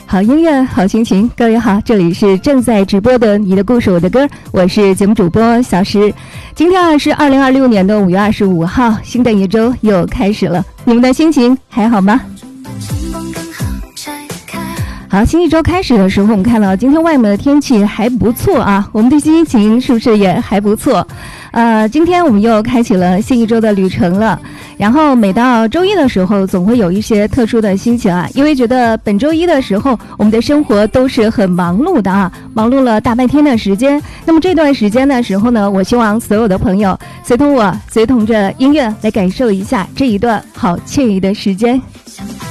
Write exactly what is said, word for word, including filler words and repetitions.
好音乐，好心情，各位好，这里是正在直播的你的故事我的歌，我是节目主播小石。今天啊是二零二六年的五月二十五号，新的一周又开始了，你们的心情还好吗？好，新一周开始的时候，我们看到今天外面的天气还不错啊，我们的心情是不是也还不错？呃，今天我们又开启了新一周的旅程了。然后每到周一的时候，总会有一些特殊的心情啊，因为觉得本周一的时候，我们的生活都是很忙碌的啊，忙碌了大半天的时间。那么这段时间的时候呢，我希望所有的朋友随同我，随同着音乐来感受一下这一段好惬意的时间。